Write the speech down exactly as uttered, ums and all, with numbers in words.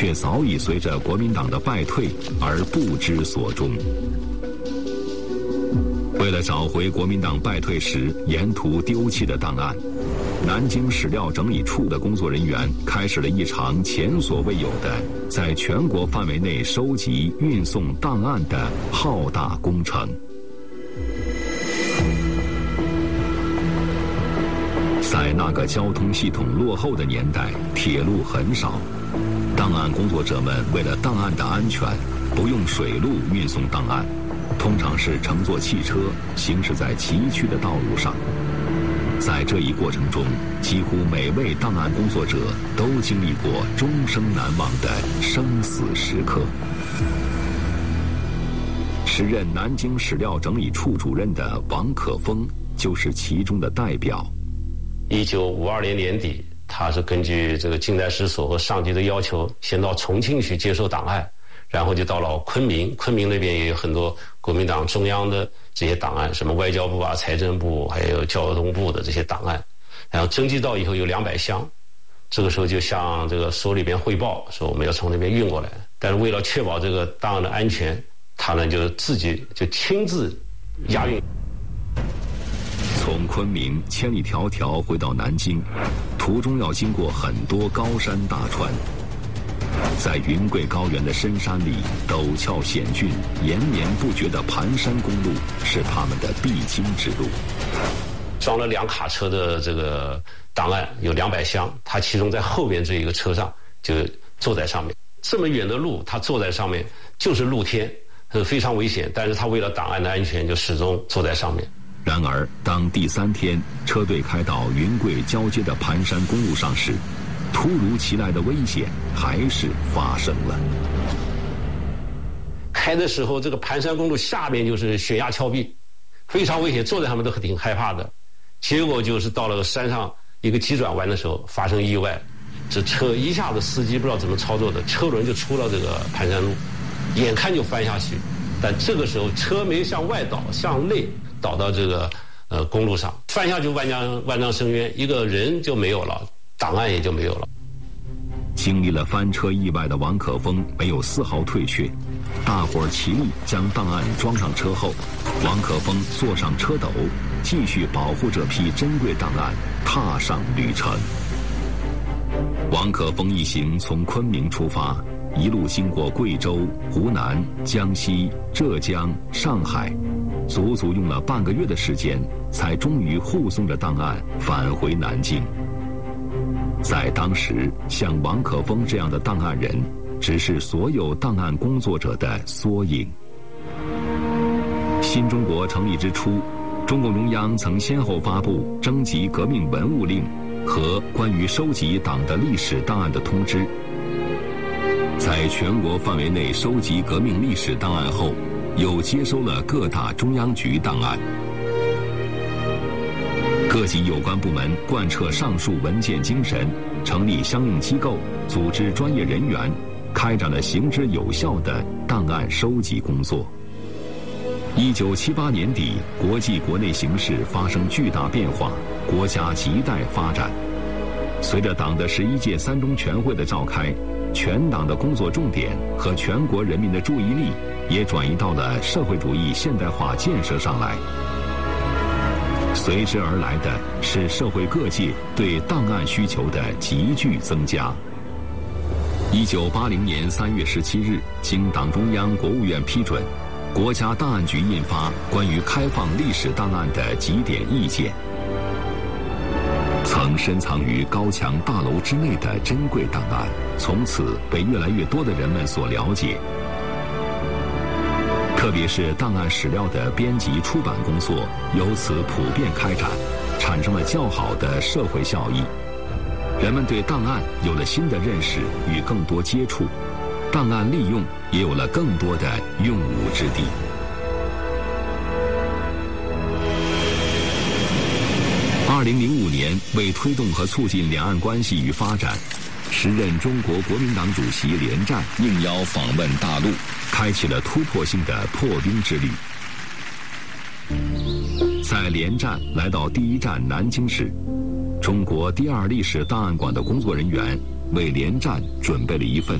却早已随着国民党的败退而不知所终。为了找回国民党败退时沿途丢弃的档案，南京史料整理处的工作人员开始了一场前所未有的在全国范围内收集运送档案的浩大工程。在那个交通系统落后的年代，铁路很少，档案工作者们为了档案的安全，不用水路运送档案，通常是乘坐汽车行驶在崎岖的道路上。在这一过程中，几乎每位档案工作者都经历过终生难忘的生死时刻。时任南京史料整理处主任的王可峰就是其中的代表。 一九五二年年底，他是根据这个近代史所和上级的要求，先到重庆去接收档案，然后就到了昆明，昆明那边也有很多国民党中央的这些档案，什么外交部啊、财政部，还有交通部的这些档案，然后征集到以后有两百箱，这个时候就向这个所里边汇报说我们要从那边运过来，但是为了确保这个档案的安全，他呢就自己就亲自押运。 从昆明千里迢迢回到南京，途中要经过很多高山大川。在云贵高原的深山里，陡峭险峻、延绵不绝的盘山公路是他们的必经之路。 装了两卡车的这个档案有两百箱，他其中在后边这一个车上就坐在上面。这么远的路，他坐在上面就是露天，非常危险，但是他为了档案的安全，就始终坐在上面。 然而，当第三天车队开到云贵交接的盘山公路上时，突如其来的危险还是发生了。 开的时候，这个盘山公路下面就是悬崖峭壁，非常危险，坐在上面都挺害怕的。结果就是到了山上一个急转弯的时候发生意外，这车一下子司机不知道怎么操作的，车轮就出了这个盘山路，眼看就翻下去，但这个时候车没向外倒，向内倒到这个呃公路上，翻下去万丈万丈深渊，一个人就没有了，档案也就没有了。 经历了翻车意外的王可峰没有丝毫退却，大伙儿齐力将档案装上车后，王可峰坐上车斗，继续保护这批珍贵档案，踏上旅程。王可峰一行从昆明出发，一路经过贵州、湖南、江西、浙江、上海，足足用了半个月的时间，才终于护送着档案返回南京。在当时，像王可峰这样的档案人，只是所有档案工作者的缩影。新中国成立之初，中共中央曾先后发布征集革命文物令和关于收集党的历史档案的通知。在全国范围内收集革命历史档案后，又接收了各大中央局档案。各级有关部门贯彻上述文件精神，成立相应机构，组织专业人员，开展了行之有效的档案收集工作。一九七八年底，国际国内形势发生巨大变化，国家亟待发展。随着党的十一届三中全会的召开，全党的工作重点和全国人民的注意力也转移到了社会主义现代化建设上来。随之而来的是社会各界对档案需求的急剧增加。一九八零年三月十七日，经党中央、国务院批准，国家档案局印发关于开放历史档案的几点意见。曾深藏于高墙大楼之内的珍贵档案，从此被越来越多的人们所了解。特别是档案史料的编辑出版工作由此普遍开展，产生了较好的社会效益。人们对档案有了新的认识与更多接触，档案利用也有了更多的用武之地。二零零五年，为推动和促进两岸关系与发展，时任中国国民党主席连战应邀访问大陆，开启了突破性的破冰之旅。在连战来到第一站南京时，中国第二历史档案馆的工作人员为连战准备了一份